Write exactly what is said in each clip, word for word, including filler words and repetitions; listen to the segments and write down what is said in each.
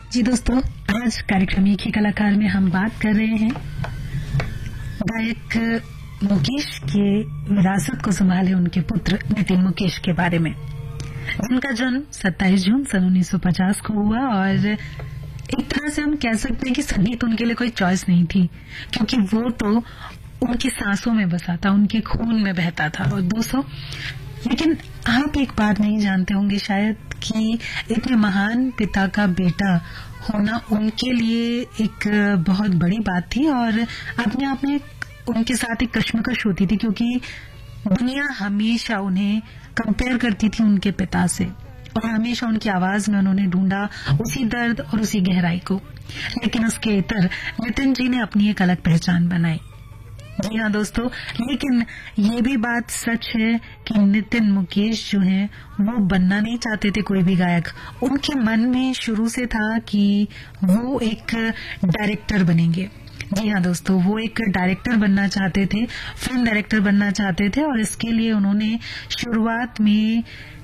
जी दोस्तों, आज कार्यक्रम एक ही कलाकार में हम बात कर रहे हैं गायक मुकेश के विरासत को संभाले उनके पुत्र नितिन मुकेश के बारे में, जिनका जन्म सत्ताईस जून सन उन्नीस सौ पचास को हुआ। और एक तरह से हम कह सकते हैं कि संगीत उनके लिए कोई चॉइस नहीं थी, क्योंकि वो तो उनकी सांसों में बसा था, उनके खून में बहता था। और दोस्तों, लेकिन आप एक बात नहीं जानते होंगे शायद कि इतने महान पिता का बेटा होना उनके लिए एक बहुत बड़ी बात थी और अपने आप में उनके साथ एक कश्मकश होती थी, क्योंकि दुनिया हमेशा उन्हें कंपेयर करती थी उनके पिता से और हमेशा उनकी आवाज में उन्होंने ढूंढा उसी दर्द और उसी गहराई को। लेकिन उसके इतर नितिन जी ने अपनी एक अलग पहचान बनाई। जी हाँ दोस्तों, लेकिन ये भी बात सच है कि नितिन मुकेश जो हैं वो बनना नहीं चाहते थे कोई भी गायक। उनके मन में शुरू से था कि वो एक डायरेक्टर बनेंगे। जी हाँ दोस्तों, वो एक डायरेक्टर बनना चाहते थे, फिल्म डायरेक्टर बनना चाहते थे। और इसके लिए उन्होंने शुरुआत में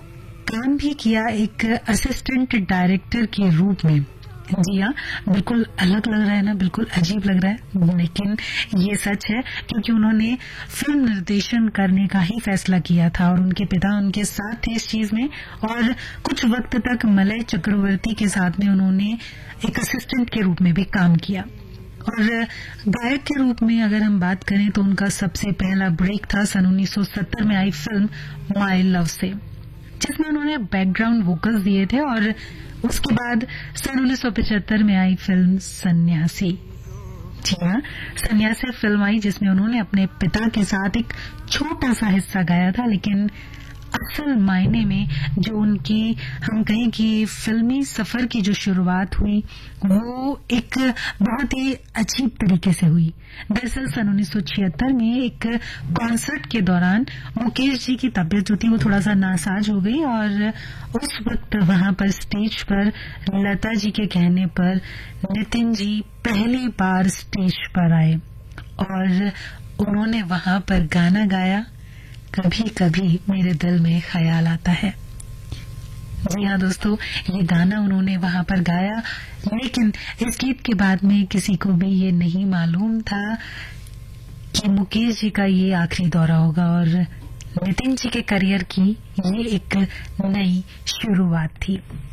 काम भी किया एक असिस्टेंट डायरेक्टर के रूप में। जी हाँ, बिल्कुल अलग लग रहा है ना, बिल्कुल अजीब लग रहा है, लेकिन ये सच है, क्योंकि उन्होंने फिल्म निर्देशन करने का ही फैसला किया था और उनके पिता उनके साथ थे इस चीज में। और कुछ वक्त तक मलय चक्रवर्ती के साथ में उन्होंने एक असिस्टेंट के रूप में भी काम किया। और गायक के रूप में अगर हम बात करें तो उनका सबसे पहला ब्रेक था सन उन्नीस सौ सत्तर में आई फिल्म माय लव से, जिसमें उन्होंने बैकग्राउंड वोकल्स दिए थे। और उसके बाद सन उन्नीस सौ पचहत्तर में आई फिल्म सन्यासी। जी हाँ, सन्यासी फिल्म आई जिसमें उन्होंने अपने पिता के साथ एक छोटा सा हिस्सा गाया था, लेकिन असल मायने में जो उनकी हम कहें कि फिल्मी सफर की जो शुरुआत हुई वो एक बहुत ही अजीब तरीके से हुई। दरअसल सन उन्नीस सौ छिहत्तर में एक कॉन्सर्ट के दौरान मुकेश जी की तबीयत जो थी वो थोड़ा सा नासाज हो गई और उस वक्त वहां पर स्टेज पर लता जी के कहने पर नितिन जी पहली बार स्टेज पर आए और उन्होंने वहां पर गाना गाया, कभी कभी मेरे दिल में ख्याल आता है। जी हाँ दोस्तों, ये गाना उन्होंने वहां पर गाया, लेकिन इस गीत के बाद में किसी को भी ये नहीं मालूम था कि मुकेश जी का ये आखिरी दौरा होगा और नितिन जी के करियर की ये एक नई शुरुआत थी।